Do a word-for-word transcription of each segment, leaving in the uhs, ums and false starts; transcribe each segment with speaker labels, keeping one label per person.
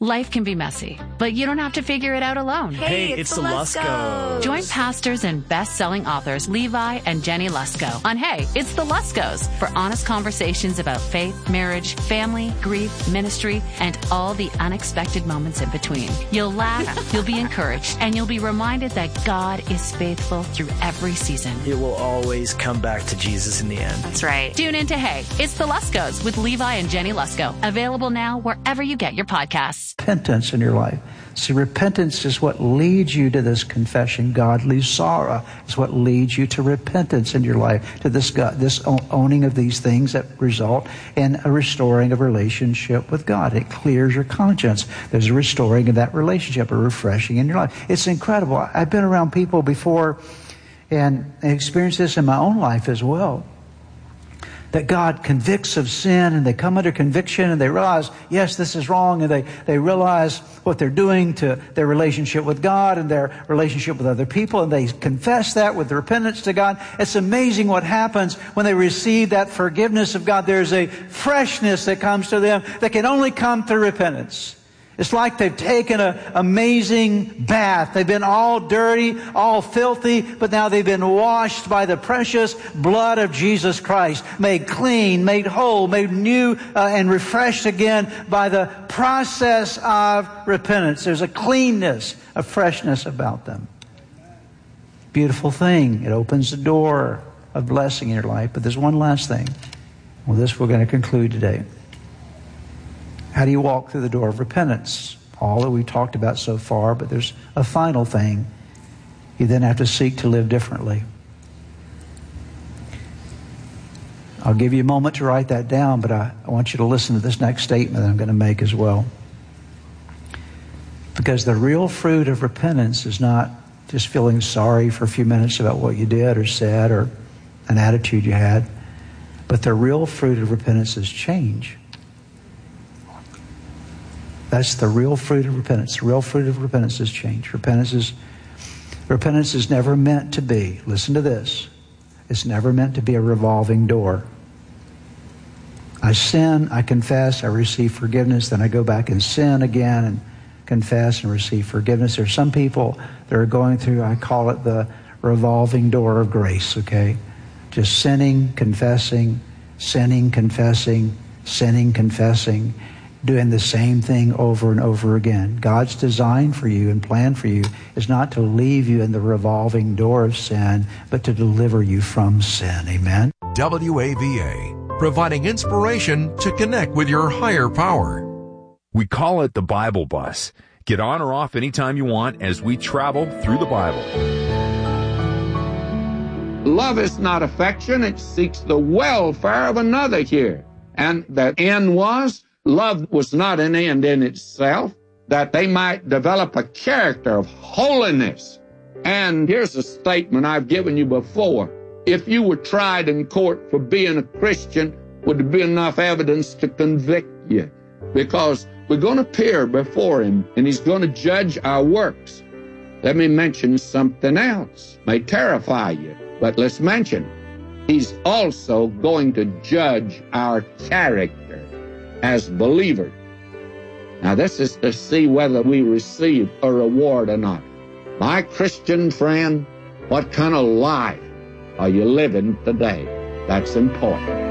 Speaker 1: Life can be messy, but you don't have to figure it out alone.
Speaker 2: Hey, hey it's, it's the Luskos.
Speaker 1: Join pastors and best-selling authors Levi and Jenny Lusko on Hey, It's the Luskos for honest conversations about faith, marriage, family, grief, ministry, and all the unexpected moments in between. You'll laugh, you'll be encouraged, and you'll be reminded that God is faithful through every season.
Speaker 2: It will always come back to Jesus in the end.
Speaker 1: That's right. Tune in to Hey, It's the Luskos with Levi and Jenny Lusko. Available now wherever you get your podcasts.
Speaker 3: Repentance in your life. See, repentance is what leads you to this confession. Godly sorrow is what leads you to repentance in your life, to this God, this owning of these things that result in a restoring of relationship with God. It clears your conscience. There's a restoring of that relationship, a refreshing in your life. It's incredible. I've been around people before and experienced this in my own life as well, that God convicts of sin, and they come under conviction and they realize, yes, this is wrong, and they, they realize what they're doing to their relationship with God and their relationship with other people, and they confess that with repentance to God. It's amazing what happens when they receive that forgiveness of God. There's a freshness that comes to them that can only come through repentance. It's like they've taken an amazing bath. They've been all dirty, all filthy, but now they've been washed by the precious blood of Jesus Christ, made clean, made whole, made new, uh, and refreshed again by the process of repentance. There's a cleanness, a freshness about them. Beautiful thing. It opens the door of blessing in your life. But there's one last thing. Well, this we're going to conclude today. How do you walk through the door of repentance? All that we've talked about so far, but there's a final thing. You then have to seek to live differently. I'll give you a moment to write that down, but I, I want you to listen to this next statement that I'm going to make as well. Because the real fruit of repentance is not just feeling sorry for a few minutes about what you did or said or an attitude you had, but the real fruit of repentance is change. That's the real fruit of repentance. The real fruit of repentance is change. Repentance is, repentance is never meant to be, listen to this, it's never meant to be a revolving door. I sin, I confess, I receive forgiveness, then I go back and sin again and confess and receive forgiveness. There's some people that are going through, I call it the revolving door of grace, okay? Just sinning, confessing, sinning, confessing, sinning, confessing, doing the same thing over and over again. God's design for you and plan for you is not to leave you in the revolving door of sin, but to deliver you from sin. Amen?
Speaker 4: W A V A, providing inspiration to connect with your higher power.
Speaker 5: We call it the Bible Bus. Get on or off anytime you want as we travel through the Bible.
Speaker 6: Love is not affection. It seeks the welfare of another here. And the end was, love was not an end in itself, that they might develop a character of holiness. And here's a statement I've given you before. If you were tried in court for being a Christian, would there be enough evidence to convict you? Because we're going to appear before him, and he's going to judge our works. Let me mention something else. May terrify you, but let's mention it. He's also going to judge our character as believers. Now, this is to see whether we receive a reward or not. My Christian friend, what kind of life are you living today? That's important.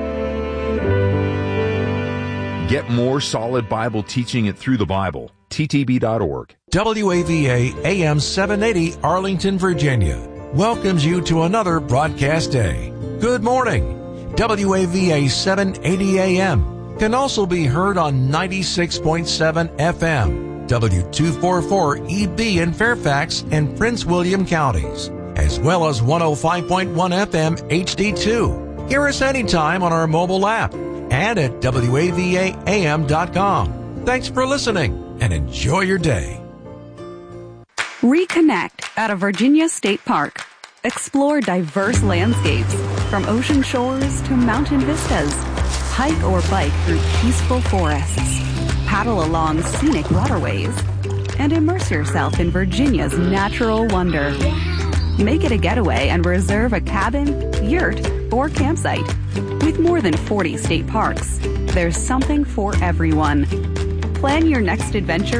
Speaker 5: Get more solid Bible teaching it through the Bible. T T B dot org.
Speaker 4: W A V A A M seven eighty Arlington, Virginia welcomes you to another broadcast day. Good morning. W A V A seven eighty A M can also be heard on ninety-six point seven F M, W two forty-four E B in Fairfax and Prince William counties, as well as one oh five point one F M H D two. Hear us anytime on our mobile app and at W A V A A M dot com. Thanks for listening and enjoy your day.
Speaker 7: Reconnect at a Virginia state park. Explore diverse landscapes from ocean shores to mountain vistas. Hike or bike through peaceful forests. Paddle along scenic waterways. And immerse yourself in Virginia's natural wonder. Make it a getaway and reserve a cabin, yurt, or campsite. With more than forty state parks, there's something for everyone. Plan your next adventure